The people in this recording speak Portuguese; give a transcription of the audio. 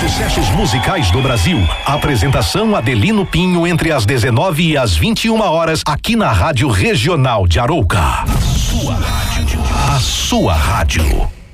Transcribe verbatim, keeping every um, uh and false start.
sucessos musicais do Brasil. Apresentação Adelino Pinho entre as dezenove e as vinte e uma horas aqui na Rádio Regional de Arouca. A sua rádio. A sua rádio.